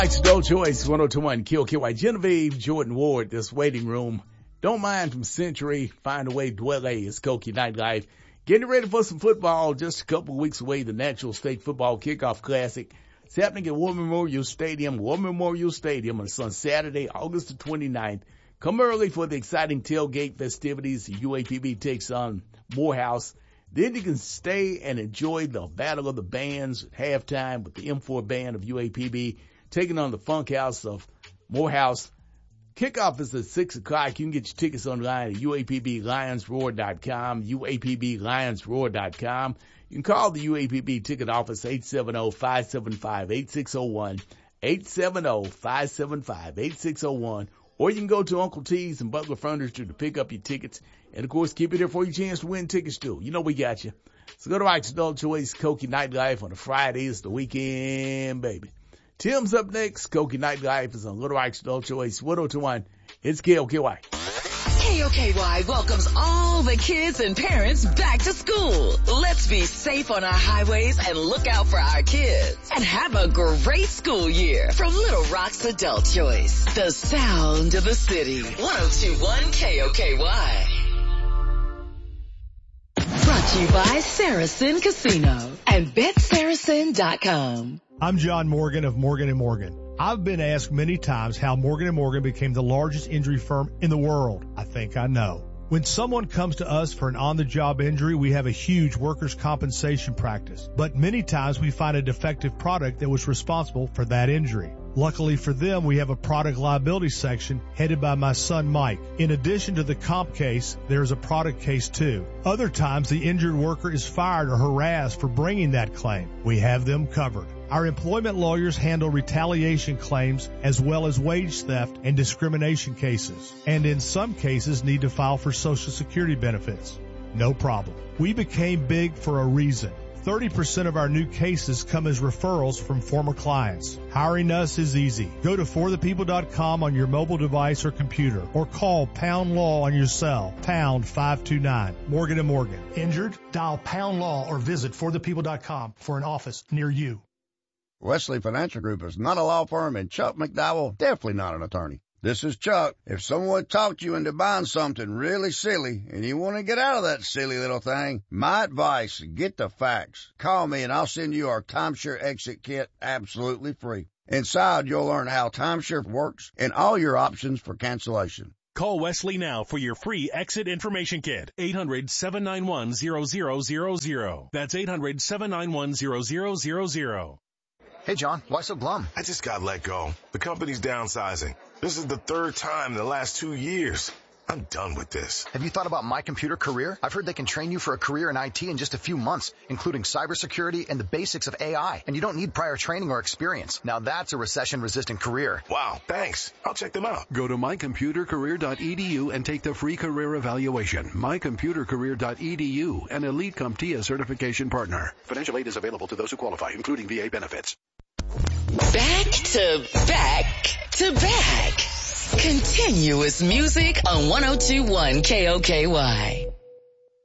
It's No Choice, 102.1 KOKY. Genevieve Jordan Ward, this waiting room. Don't mind from Century. Find a way, Dwelle is Koki Nightlife. Getting ready for some football. Just a couple of weeks away, the Natural State Football Kickoff Classic. It's happening at War Memorial Stadium. It's on Saturday, August the 29th. Come early for the exciting tailgate festivities. UAPB takes on Morehouse. Then you can stay and enjoy the Battle of the Bands at halftime with the M4 band of UAPB taking on the Funk House of Morehouse. Kickoff is at 6 o'clock. You can get your tickets online at UAPBLionsRoar.com, UAPBLionsRoar.com. You can call the UAPB ticket office 870-575-8601, 870-575-8601, or you can go to Uncle T's and Butler Furniture to pick up your tickets. And, of course, keep it there for your chance to win tickets, too. You know we got you. So go to Ike's Adult Choice, Koki Nightlife on a Friday. It's the weekend, baby. Tim's up next. Koki Nightlife is on Little Ike's Adult Choice, 102.1. It's KOKY. KOKY welcomes all the kids and parents back to school. Let's be safe on our highways and look out for our kids. And have a great school year from Little Rock's Adult Choice. The sound of the city. 102.1 KOKY. Brought to you by Saracen Casino and BetSaracen.com. I'm John Morgan of Morgan & Morgan. I've been asked many times how Morgan & Morgan became the largest injury firm in the world. I think I know. When someone comes to us for an on-the-job injury, we have a huge workers' compensation practice. But many times we find a defective product that was responsible for that injury. Luckily for them, we have a product liability section headed by my son Mike. In addition to the comp case, there's a product case too. Other times the injured worker is fired or harassed for bringing that claim. We have them covered. Our employment lawyers handle retaliation claims as well as wage theft and discrimination cases, and in some cases need to file for Social Security benefits. No problem. We became big for a reason. 30% of our new cases come as referrals from former clients. Hiring us is easy. Go to forthepeople.com on your mobile device or computer, or call Pound Law on your cell, pound 529. Morgan & Morgan. Injured? Dial Pound Law or visit forthepeople.com for an office near you. Wesley Financial Group is not a law firm, and Chuck McDowell definitely not an attorney. This is Chuck. If someone talked you into buying something really silly and you want to get out of that silly little thing, my advice, get the facts. Call me and I'll send you our timeshare exit kit absolutely free. Inside, you'll learn how timeshare works and all your options for cancellation. Call Wesley now for your free exit information kit. 800-791-0000. That's 800-791-0000. Hey, John, why so glum? I just got let go. The company's downsizing. This is the third time in the last 2 years. I'm done with this. Have you thought about My Computer Career? I've heard they can train you for a career in IT in just a few months, including cybersecurity and the basics of AI. And you don't need prior training or experience. Now that's a recession-resistant career. Wow, thanks. I'll check them out. Go to mycomputercareer.edu and take the free career evaluation. Mycomputercareer.edu, an Elite CompTIA certification partner. Financial aid is available to those who qualify, including VA benefits. Back to back to back. Continuous music on 102.1 KOKY.